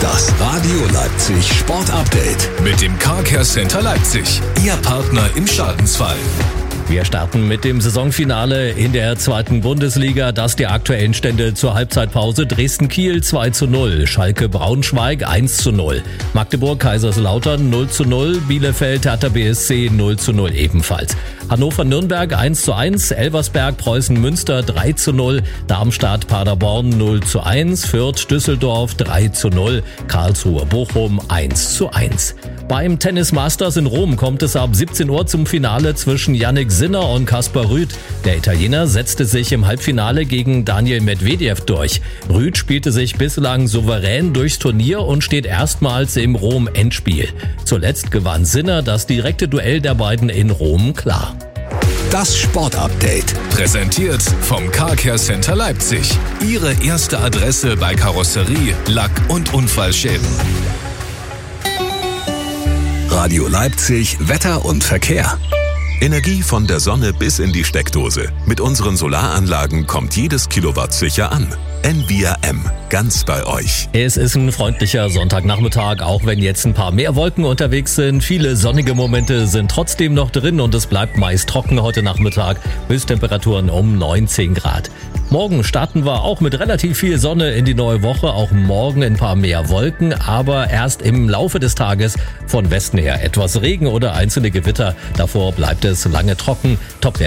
Das Radio Leipzig Sport Update Mit dem Car Care Center Leipzig. Ihr Partner im Schadensfall. Wir starten mit dem Saisonfinale in der 2. Bundesliga. Das die aktuellen Stände zur Halbzeitpause. Dresden-Kiel 2:0, Schalke-Braunschweig 1:0, Magdeburg-Kaiserslautern 0:0, Bielefeld-Hertha BSC 0:0 ebenfalls. Hannover-Nürnberg 1:1, Elversberg-Preußen-Münster 3:0, Darmstadt-Paderborn 0:1, Fürth-Düsseldorf 3:0, Karlsruhe-Bochum 1:1. Beim Tennis Masters in Rom kommt es ab 17 Uhr zum Finale zwischen Jannik Sinner und Kaspar Ruud. Der Italiener setzte sich im Halbfinale gegen Daniil Medvedev durch. Ruud spielte sich bislang souverän durchs Turnier und steht erstmals im Rom-Endspiel. Zuletzt gewann Sinner das direkte Duell der beiden in Rom klar. Das Sport Update. Präsentiert vom Car Care Center Leipzig. Ihre erste Adresse bei Karosserie, Lack- und Unfallschäden. Radio Leipzig Wetter und Verkehr. Energie von der Sonne bis in die Steckdose. Mit unseren Solaranlagen kommt jedes Kilowatt sicher an. Envia M, ganz bei euch. Es ist ein freundlicher Sonntagnachmittag, auch wenn jetzt ein paar mehr Wolken unterwegs sind. Viele sonnige Momente sind trotzdem noch drin und es bleibt meist trocken heute Nachmittag. Höchsttemperaturen um 19 Grad. Morgen starten wir auch mit relativ viel Sonne in die neue Woche. Auch morgen ein paar mehr Wolken, aber erst im Laufe des Tages von Westen her etwas Regen oder einzelne Gewitter. Davor bleibt es lange trocken. Top